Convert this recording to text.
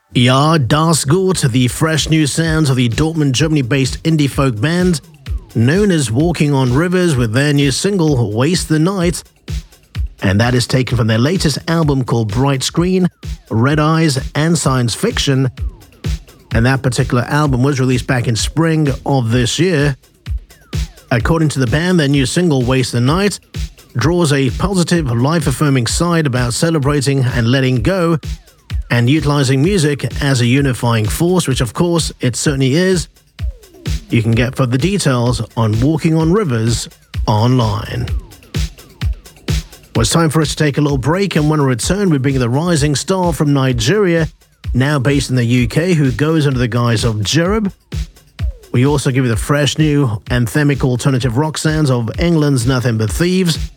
Ja, das gut, the fresh new sounds of the Dortmund, Germany-based indie folk band known as Walking on Rivers with their new single, Waste the Night. And that is taken from their latest album called Bright Screen, Red Eyes and Science Fiction. And that particular album was released back in spring of this year. According to the band, their new single, Waste the Night, draws a positive, life-affirming side about celebrating and letting go and utilizing music as a unifying force, which of course it certainly is. You can get further details on Walking on Rivers online. Well, it's time for us to take a little break, and when we return, we bring the rising star from Nigeria, now based in the UK, who goes under the guise of Jerub. We also give you the fresh new anthemic alternative rock sounds of England's Nothing But Thieves,